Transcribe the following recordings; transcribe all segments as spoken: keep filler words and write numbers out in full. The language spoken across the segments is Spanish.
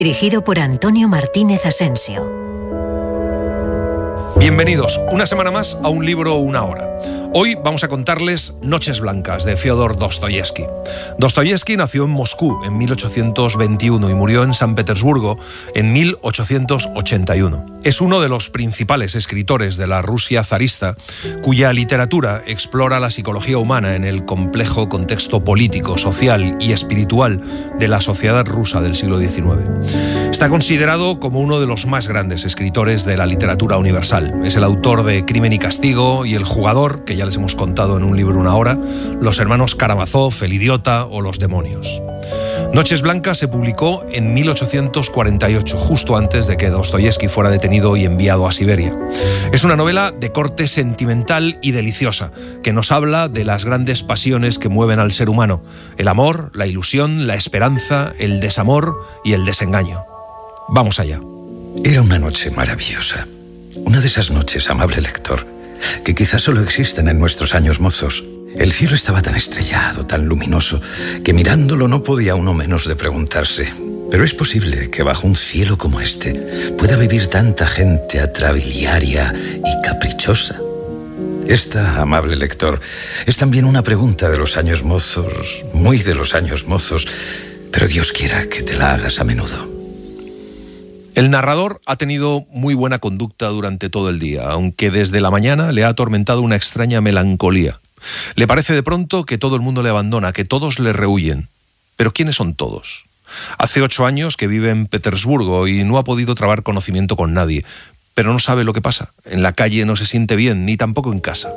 Dirigido por Antonio Martínez Asensio. Bienvenidos una semana más a Un libro, una hora. Hoy vamos a contarles Noches blancas de Fyodor Dostoyevsky. Dostoyevsky nació en Moscú en mil ochocientos veintiuno y murió en San Petersburgo en mil ochocientos ochenta y uno. Es uno de los principales escritores de la Rusia zarista, cuya literatura explora la psicología humana en el complejo contexto político, social y espiritual de la sociedad rusa del siglo diecinueve. Está considerado como uno de los más grandes escritores de la literatura universal. Es el autor de Crimen y Castigo y El jugador, que ya les hemos contado en Un libro, una hora, Los hermanos Karamazov, El idiota o Los demonios. Noches blancas se publicó en mil ochocientos cuarenta y ocho, justo antes de que Dostoyevsky fuera detenido y enviado a Siberia. Es una novela de corte sentimental y deliciosa, que nos habla de las grandes pasiones que mueven al ser humano: el amor, la ilusión, la esperanza, el desamor y el desengaño. Vamos allá. Era una noche maravillosa. Una de esas noches, amable lector, que quizás solo existen en nuestros años mozos. El cielo estaba tan estrellado, tan luminoso, que mirándolo no podía uno menos de preguntarse: ¿pero es posible que bajo un cielo como este pueda vivir tanta gente atrabiliaria y caprichosa? Esta, amable lector, es también una pregunta de los años mozos, muy de los años mozos, pero Dios quiera que te la hagas a menudo. El narrador ha tenido muy buena conducta durante todo el día, aunque desde la mañana le ha atormentado una extraña melancolía. Le parece de pronto que todo el mundo le abandona, que todos le rehuyen. ¿Pero quiénes son todos? Hace ocho años que vive en Petersburgo y no ha podido trabar conocimiento con nadie, pero no sabe lo que pasa. En la calle no se siente bien, ni tampoco en casa.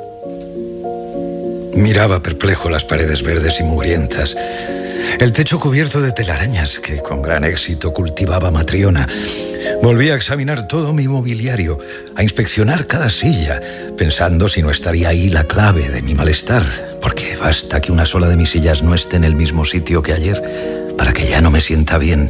Miraba perplejo las paredes verdes y mugrientas, el techo cubierto de telarañas que con gran éxito cultivaba Matriona. Volví a examinar todo mi mobiliario, a inspeccionar cada silla, pensando si no estaría ahí la clave de mi malestar, porque basta que una sola de mis sillas no esté en el mismo sitio que ayer para que ya no me sienta bien.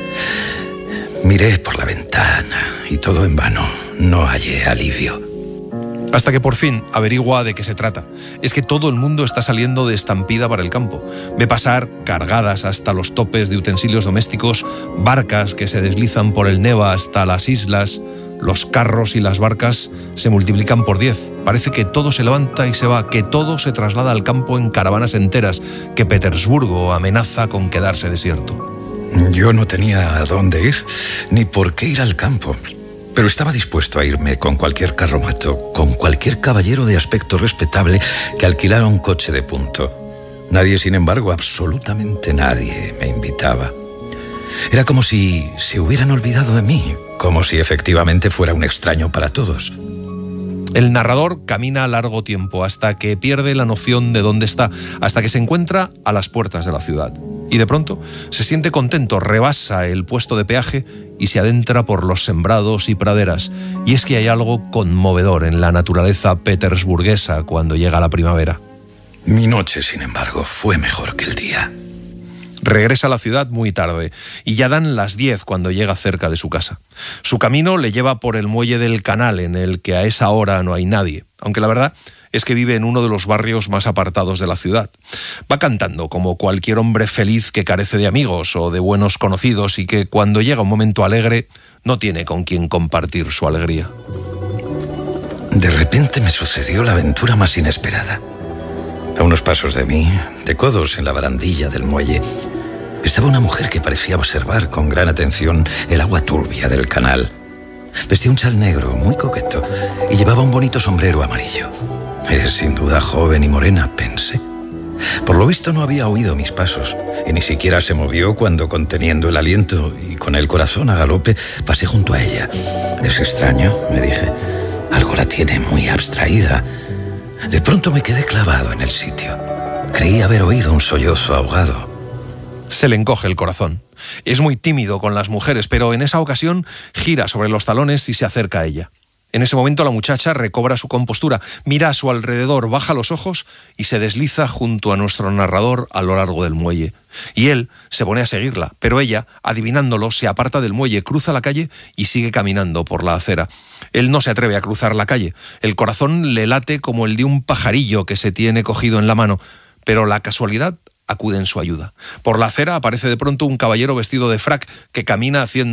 Miré por la ventana y todo en vano. No hallé alivio. Hasta que por fin averigua de qué se trata. Es que todo el mundo está saliendo de estampida para el campo. Ve pasar, cargadas hasta los topes de utensilios domésticos, barcas que se deslizan por el Neva hasta las islas. Los carros y las barcas se multiplican por diez. Parece que todo se levanta y se va, que todo se traslada al campo en caravanas enteras, que Petersburgo amenaza con quedarse desierto. Yo no tenía a dónde ir, ni por qué ir al campo. Pero estaba dispuesto a irme con cualquier carromato, con cualquier caballero de aspecto respetable que alquilara un coche de punto. Nadie, sin embargo, absolutamente nadie me invitaba. Era como si se hubieran olvidado de mí, como si efectivamente fuera un extraño para todos. El narrador camina largo tiempo hasta que pierde la noción de dónde está, hasta que se encuentra a las puertas de la ciudad. Y de pronto se siente contento, rebasa el puesto de peaje y se adentra por los sembrados y praderas. Y es que hay algo conmovedor en la naturaleza petersburguesa cuando llega la primavera. Mi noche, sin embargo, fue mejor que el día. Regresa a la ciudad muy tarde y ya dan las diez cuando llega cerca de su casa. Su camino le lleva por el muelle del canal, en el que a esa hora no hay nadie, aunque la verdad es que vive en uno de los barrios más apartados de la ciudad. Va cantando como cualquier hombre feliz que carece de amigos o de buenos conocidos y que cuando llega un momento alegre no tiene con quien compartir su alegría. De repente me sucedió la aventura más inesperada. A unos pasos de mí, de codos en la barandilla del muelle, estaba una mujer que parecía observar con gran atención el agua turbia del canal. Vestía un chal negro muy coqueto y llevaba un bonito sombrero amarillo. Es sin duda joven y morena, pensé. Por lo visto no había oído mis pasos y ni siquiera se movió cuando, conteniendo el aliento y con el corazón a galope, pasé junto a ella. Es extraño, me dije. Algo la tiene muy abstraída. De pronto me quedé clavado en el sitio. Creí haber oído un sollozo ahogado. Se le encoge el corazón. Es muy tímido con las mujeres, pero en esa ocasión gira sobre los talones y se acerca a ella. En ese momento la muchacha recobra su compostura, mira a su alrededor, baja los ojos y se desliza junto a nuestro narrador a lo largo del muelle. Y él se pone a seguirla, pero ella, adivinándolo, se aparta del muelle, cruza la calle y sigue caminando por la acera. Él no se atreve a cruzar la calle. El corazón le late como el de un pajarillo que se tiene cogido en la mano, pero la casualidad acude en su ayuda. Por la acera aparece de pronto un caballero vestido de frac que camina haciendo